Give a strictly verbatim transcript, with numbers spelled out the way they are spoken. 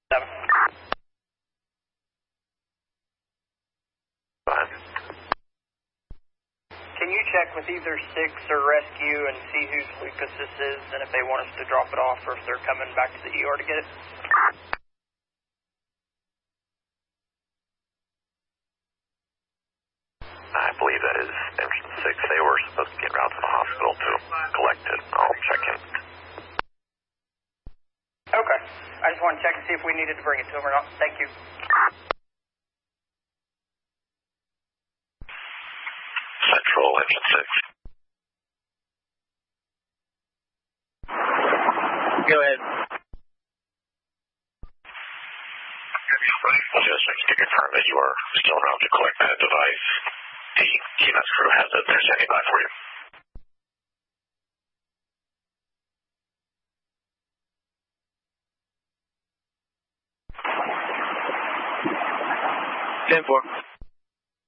Seven. Fine. Can you check with either six or rescue and see whose Lucas this is, and if they want us to drop it off or if they're coming back to the E R to get it? I believe that is engine six. They were supposed to get route to the hospital to collect it. I'll check in. Okay. I just want to check and see if we needed to bring it to them or not. Thank you. Central, engine six. Go ahead. Just making to confirm that you are still around to collect that device. The E M S crew has it. They're standing by for you. ten four.